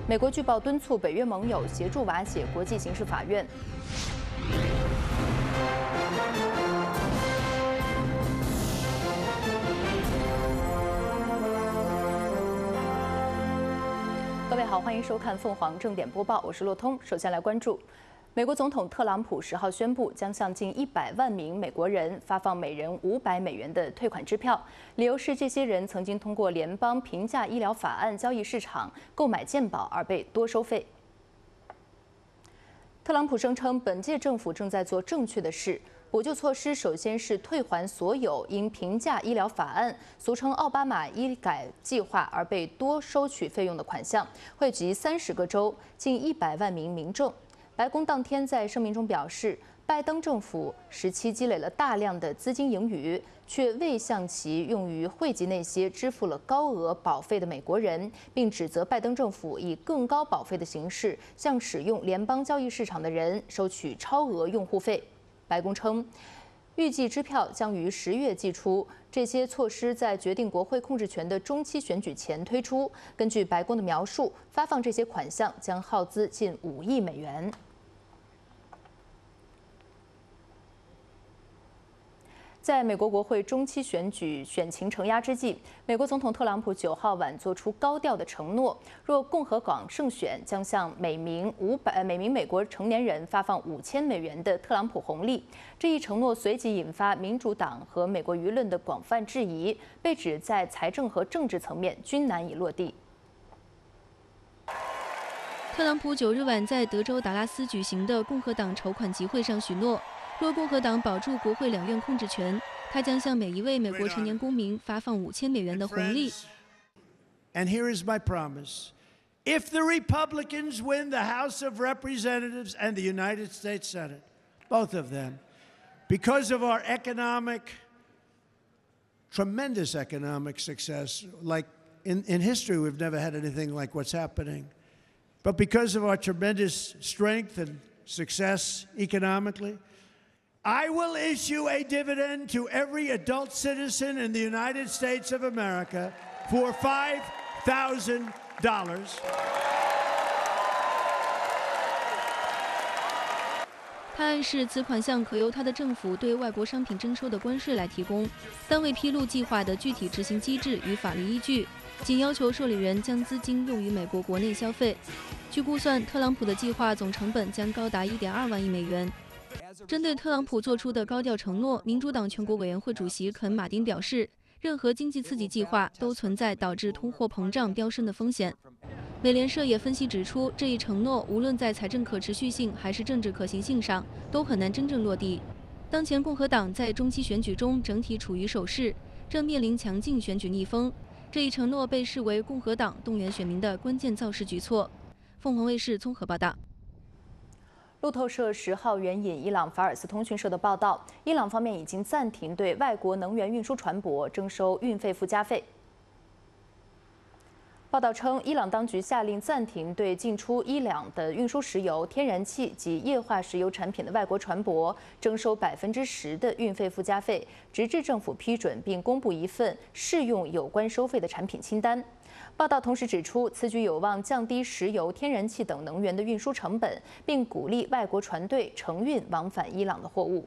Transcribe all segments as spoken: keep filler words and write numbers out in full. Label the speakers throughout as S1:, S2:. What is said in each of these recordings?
S1: 美国据报敦促北约盟友协助瓦解国际刑事法院。各位好，欢迎收看凤凰正点播报，我是洛通。首先来关注，美国总统特朗普十号宣布，将向近一百万名美国人发放每人五百美元的退款支票，理由是这些人曾经通过联邦平价医疗法案交易市场购买健保而被多收费。特朗普声称，本届政府正在做正确的事。补救措施首先是退还所有因平价医疗法案（俗称奥巴马医改计划）而被多收取费用的款项，惠及三十个州近一百万名民众。白宫当天在声明中表示，拜登政府时期积累了大量的资金盈余，却未向其用于惠及那些支付了高额保费的美国人，并指责拜登政府以更高保费的形式向使用联邦交易市场的人收取超额用户费。白宫称，预计支票将于十月寄出，这些措施在决定国会控制权的中期选举前推出。根据白宫的描述，发放这些款项将耗资近五亿美元。在美国国会中期选举选情承压之际，美国总统特朗普九号晚做出高调的承诺，若共和党胜选，将向每名五百每名美国成年人发放五千美元的特朗普红利。这一承诺随即引发民主党和美国舆论的广泛质疑，被指在财政和政治层面均难以落地。
S2: 特朗普九日晚在德州达拉斯举行的共和党筹款集会上许诺，若共和党保住国会两院控制权，他将向每一位美国成年公民发放五千美元的红利。
S3: And here is my promise: if the Republicans win the House of Representatives and the United States Senate, both of them, because of our economic, tremendous economic success, like in, in history, we've never had anything like what's happening. But because of our tremendous strength and success economically, I will issue a dividend to every adult citizen in the United States of America for five thousand dollars.
S2: 他暗示此款项可由他的政府对外国商品征收的关税来提供，但未披露计划的具体执行机制与法律依据，仅要求受理人将资金用于美国国内消费。据估算，特朗普的计划总成本将高达一点二万亿美元。针对特朗普做出的高调承诺，民主党全国委员会主席肯·马丁表示，任何经济刺激计划都存在导致通货膨胀飙升的风险。美联社也分析指出，这一承诺无论在财政可持续性还是政治可行性上，都很难真正落地。当前共和党在中期选举中整体处于守势，正面临强劲选举逆风。这一承诺被视为共和党动员选民的关键造势举措。凤凰卫视综合报道。
S1: 路透社十号援引伊朗法尔斯通讯社的报道，伊朗方面已经暂停对外国能源运输船舶征收运费附加费。报道称，伊朗当局下令暂停对进出伊朗的运输石油、天然气及液化石油产品的外国船舶征收百分之十的运费附加费，直至政府批准并公布一份适用有关收费的产品清单。报道同时指出，此举有望降低石油、天然气等能源的运输成本，并鼓励外国船队承运往返伊朗的货物。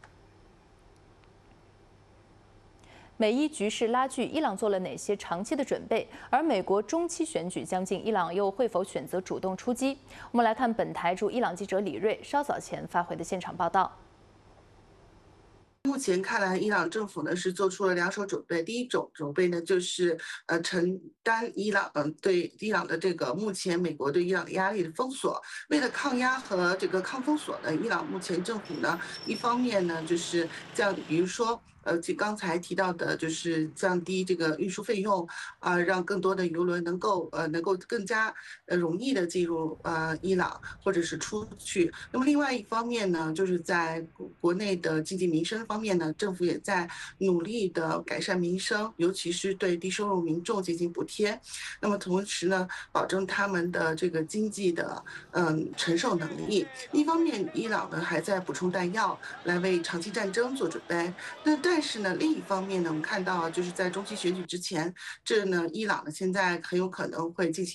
S1: 美伊局势拉锯，伊朗做了哪些长期的准备？而美国中期选举将近，伊朗又会否选择主动出击？我们来看本台驻伊朗记者李锐稍早前发回的现场报道。
S4: 目前看来，伊朗政府呢是做出了两手准备。第一种准备呢，就是呃承担伊朗嗯、呃、对伊朗的这个目前美国对伊朗的压力的封锁。为了抗压和这个抗封锁呢，伊朗目前政府呢，一方面呢就是降，比如说呃，就刚才提到的，就是降低这个运输费用啊、呃，让更多的邮轮能够呃能够更加呃容易的进入呃伊朗或者是出去。那么另外一方面呢，就是在国内的经济民生方面呢，政府也在努力的改善民生，尤其是对低收入民众进行补贴。那么同时呢，保证他们的这个经济的嗯承受能力。一方面，伊朗呢还在补充弹药，来为长期战争做准备。那但是呢，另一方面呢，我们看到就是在中期选举之前，这呢，伊朗呢现在很有可能会进行